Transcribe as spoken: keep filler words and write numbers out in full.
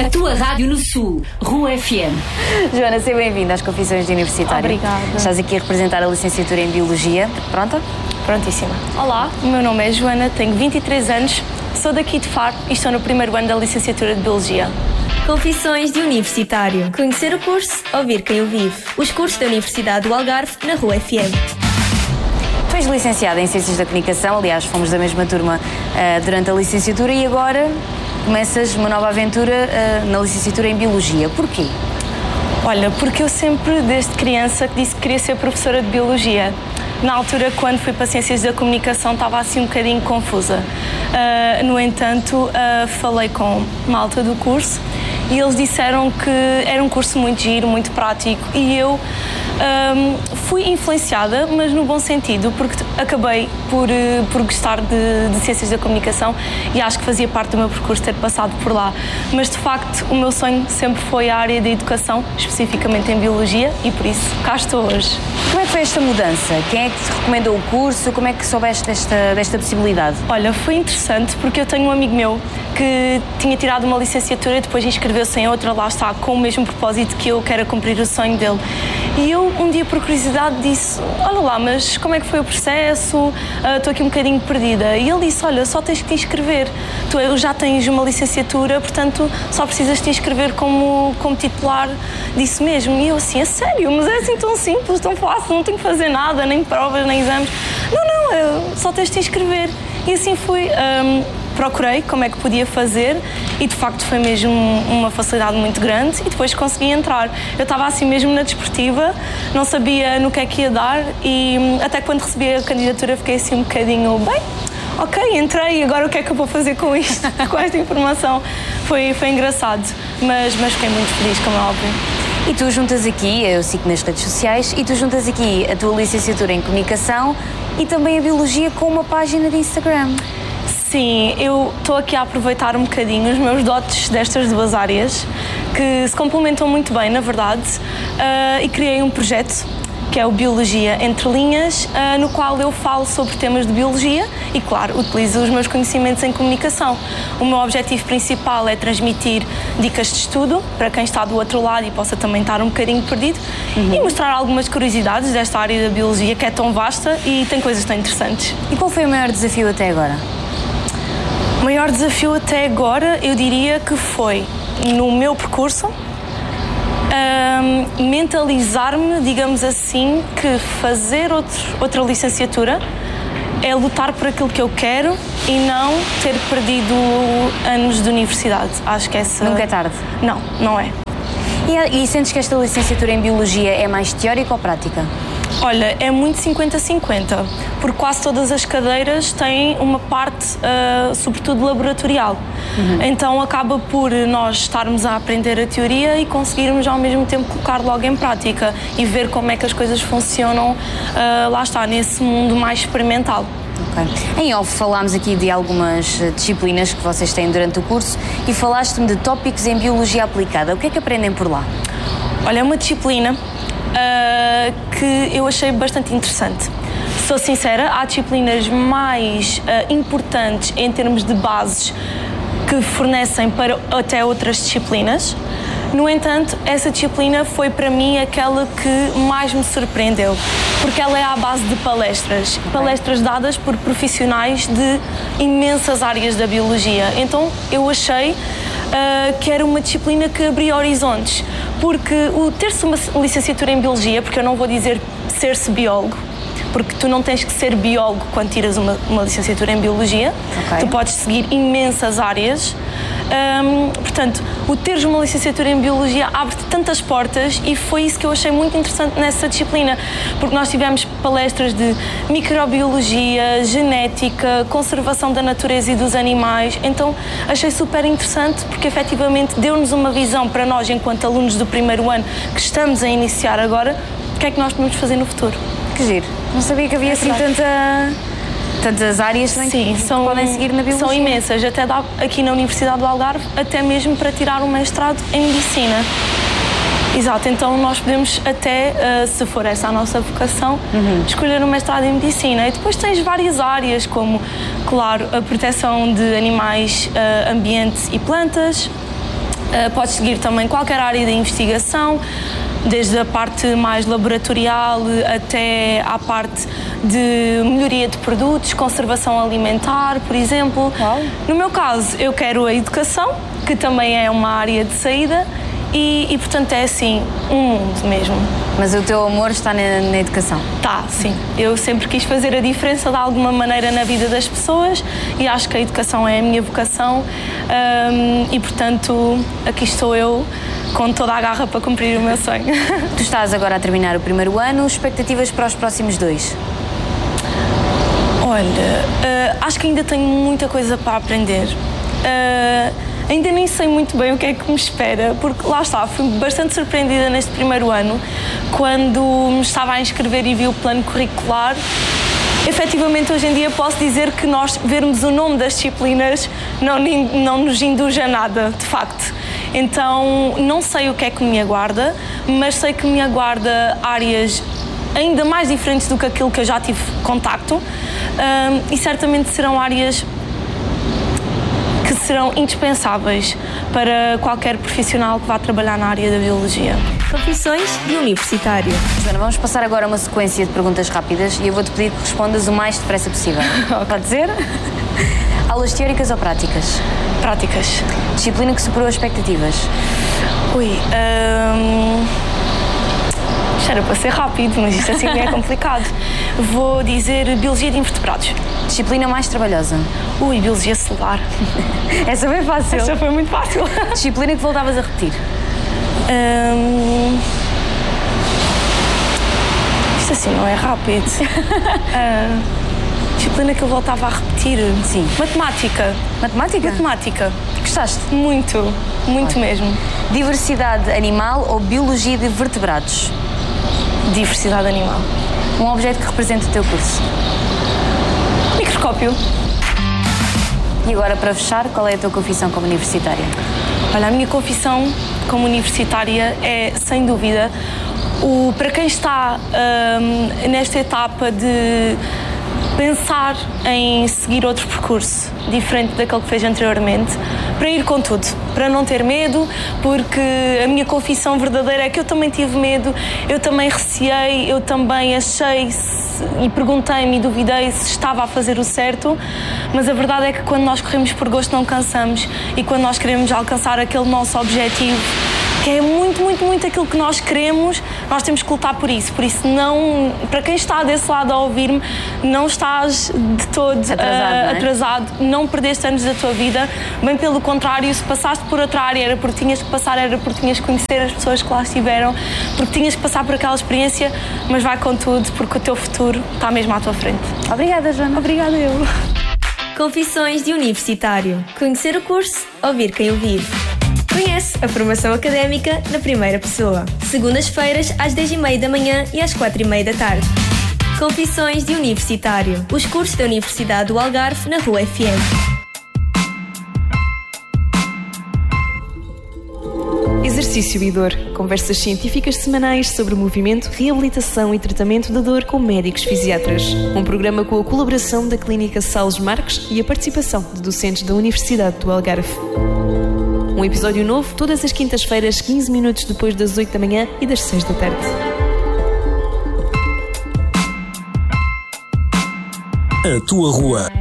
A tua rádio no Sul, Rua F M. Joana, seja bem-vinda às Confissões de Universitário. Obrigada. Estás aqui a representar a licenciatura em Biologia. Pronta? Prontíssima. Olá, o meu nome é Joana, tenho vinte e três anos, sou daqui de Faro e estou no primeiro ano da licenciatura de Biologia. Confissões de Universitário. Conhecer o curso, ouvir quem o vive. Os cursos da Universidade do Algarve, na Rua F M. Tu és licenciada em Ciências da Comunicação, aliás, fomos da mesma turma uh, durante a licenciatura e agora começas uma nova aventura uh, na licenciatura em Biologia. Porquê? Olha, porque eu sempre, desde criança, disse que queria ser professora de Biologia. Na altura, quando fui para Ciências da Comunicação, estava assim um bocadinho confusa. Uh, no entanto, uh, falei com malta do curso e eles disseram que era um curso muito giro, muito prático e eu um, fui influenciada, mas no bom sentido, porque acabei por, uh, por gostar de, de Ciências da Comunicação e acho que fazia parte do meu percurso ter passado por lá. Mas, de facto, o meu sonho sempre foi a área da educação, especificamente em Biologia, e por isso cá estou hoje. Como é que foi esta mudança? Quem é que te recomendou o curso? Como é que soubeste desta, desta possibilidade? Olha, foi interessante porque eu tenho um amigo meu que tinha tirado uma licenciatura e depois inscreveu-se em outra, lá está, com o mesmo propósito que eu, que era cumprir o sonho dele. E eu, um dia, por curiosidade, disse, olha lá, mas como é que foi o processo? Uh, estou aqui um bocadinho perdida. E ele disse, olha, só tens que te inscrever. Tu já tens uma licenciatura, portanto, só precisas te inscrever como, como titular disso mesmo. E eu assim, a sério? Mas é assim tão simples, tão fácil, não tenho que fazer nada, nem provas, nem exames. Não, não, eu, só tens de te inscrever. E assim fui... Um, procurei como é que podia fazer e de facto foi mesmo uma facilidade muito grande e depois consegui entrar. Eu estava assim mesmo na desportiva, não sabia no que é que ia dar e até quando recebi a candidatura fiquei assim um bocadinho, bem, ok, entrei, agora o que é que eu vou fazer com isto, com esta informação? Foi, foi engraçado, mas, mas fiquei muito feliz, como é óbvio. E tu juntas aqui, eu sigo nas redes sociais, e tu juntas aqui a tua licenciatura em Comunicação e também a Biologia com uma página de Instagram. Sim, eu estou aqui a aproveitar um bocadinho os meus dotes destas duas áreas, que se complementam muito bem, na verdade, uh, e criei um projeto, que é o Biologia Entre Linhas, uh, no qual eu falo sobre temas de Biologia e, claro, utilizo os meus conhecimentos em Comunicação. O meu objetivo principal é transmitir dicas de estudo para quem está do outro lado e possa também estar um bocadinho perdido uhum. e mostrar algumas curiosidades desta área da Biologia, que é tão vasta e tem coisas tão interessantes. E qual foi o maior desafio até agora? O maior desafio até agora, eu diria que foi, no meu percurso, um, mentalizar-me, digamos assim, que fazer outro, outra licenciatura é lutar por aquilo que eu quero e não ter perdido anos de universidade. Acho que essa... Nunca é tarde? Não, não é. E, e sentes que esta licenciatura em Biologia é mais teórica ou prática? Olha, é muito cinquenta a cinquenta, porque quase todas as cadeiras têm uma parte, uh, sobretudo, laboratorial. Uhum. Então acaba por nós estarmos a aprender a teoria e conseguirmos ao mesmo tempo colocar logo em prática e ver como é que as coisas funcionam, uh, lá está, nesse mundo mais experimental. Okay. Em off falámos aqui de algumas disciplinas que vocês têm durante o curso e falaste-me de tópicos em Biologia Aplicada. O que é que aprendem por lá? Olha, é uma disciplina Uh, que eu achei bastante interessante. Sou sincera, há disciplinas mais uh, importantes em termos de bases que fornecem para até outras disciplinas. No entanto, essa disciplina foi para mim aquela que mais me surpreendeu, porque ela é à base de palestras, okay. palestras dadas por profissionais de imensas áreas da biologia. Então eu achei Uh, que era uma disciplina que abria horizontes, porque o ter-se uma licenciatura em Biologia, porque eu não vou dizer ser-se biólogo, porque tu não tens que ser biólogo quando tiras uma, uma licenciatura em Biologia, okay. tu podes seguir imensas áreas, um, portanto, o teres uma licenciatura em Biologia abre-te tantas portas e foi isso que eu achei muito interessante nessa disciplina, porque nós tivemos palestras de microbiologia, genética, conservação da natureza e dos animais, então achei super interessante porque efetivamente deu-nos uma visão para nós enquanto alunos do primeiro ano que estamos a iniciar agora, o que é que nós podemos fazer no futuro. Que giro, não sabia que havia é assim tanta... tantas áreas Sim, que são, podem seguir na Biologia. São imensas, até dá aqui na Universidade do Algarve, até mesmo para tirar um mestrado em Medicina. Exato, então nós podemos até, uh, se for essa a nossa vocação, uhum. escolher um mestrado em Medicina. E depois tens várias áreas, como, claro, a proteção de animais, uh, ambiente e plantas, Uh, podes seguir também qualquer área de investigação, desde a parte mais laboratorial até à parte de melhoria de produtos, conservação alimentar, por exemplo. Uau. No meu caso, eu quero a educação, que também é uma área de saída, e, e portanto é assim, um mundo mesmo. Mas o teu amor está na, na educação? Tá, sim. Eu sempre quis fazer a diferença de alguma maneira na vida das pessoas e acho que a educação é a minha vocação, um, e portanto aqui estou eu com toda a garra para cumprir o meu sonho. Tu estás agora a terminar o primeiro ano, expectativas para os próximos dois? Olha, uh, acho que ainda tenho muita coisa para aprender. Uh, Ainda nem sei muito bem o que é que me espera, porque lá está, fui bastante surpreendida neste primeiro ano, quando me estava a inscrever e vi o plano curricular. Efetivamente, hoje em dia posso dizer que nós vermos o nome das disciplinas não, não nos induz a nada, de facto. Então, não sei o que é que me aguarda, mas sei que me aguarda áreas ainda mais diferentes do que aquilo que eu já tive contacto, um, e certamente serão áreas que serão indispensáveis para qualquer profissional que vá trabalhar na área da biologia. Confissões de universitário. Joana, vamos passar agora a uma sequência de perguntas rápidas e eu vou-te pedir que respondas o mais depressa possível. Pode ser? Aulas teóricas ou práticas? Práticas. Disciplina que superou as expectativas? Ui, hum... isto era para ser rápido, mas isto assim é complicado. Vou dizer Biologia de Invertebrados. Disciplina mais trabalhosa? Ui, Biologia Celular. Essa foi fácil. Essa foi muito fácil. Disciplina que voltavas a repetir? Hum... Isto assim não é rápido. uh... Disciplina que eu voltava a repetir? Sim. Matemática. Matemática? Matemática. Gostaste? Muito, muito Olha. mesmo. Diversidade animal ou biologia de vertebrados? Diversidade animal. Um objeto que representa o teu curso? Microscópio. E agora, para fechar, qual é a tua confissão como universitária? Olha, a minha confissão como universitária é, sem dúvida, o, para quem está hum, nesta etapa de pensar em seguir outro percurso diferente daquele que fez anteriormente, para ir com tudo, para não ter medo, porque a minha confissão verdadeira é que eu também tive medo, eu também receei, eu também achei e perguntei-me e duvidei se estava a fazer o certo, mas a verdade é que quando nós corremos por gosto não cansamos, e quando nós queremos alcançar aquele nosso objetivo, que é muito, muito, muito aquilo que nós queremos, nós temos que lutar por isso. Por isso, não, para quem está desse lado a ouvir-me, não estás de todo atrasado, uh, não é? atrasado, não perdeste anos da tua vida, bem pelo contrário, se passaste por outra área era porque tinhas que passar, era porque tinhas que conhecer as pessoas que lá estiveram, porque tinhas que passar por aquela experiência, mas vai com tudo, porque o teu futuro está mesmo à tua frente. Obrigada, Joana. Obrigada eu. Confissões de universitário. Conhecer o curso, ouvir quem o vive. Conhece a formação académica na primeira pessoa. Segundas-feiras às dez e meia da manhã e às quatro e meia da tarde. Confissões de universitário. Os cursos da Universidade do Algarve na Rua F M. Exercício e dor. Conversas científicas semanais sobre movimento, reabilitação e tratamento da dor com médicos fisiatras. Um programa com a colaboração da Clínica Salles Marques e a participação de docentes da Universidade do Algarve. Um episódio novo todas as quintas-feiras, quinze minutos depois das oito da manhã e das seis da tarde. A tua rua.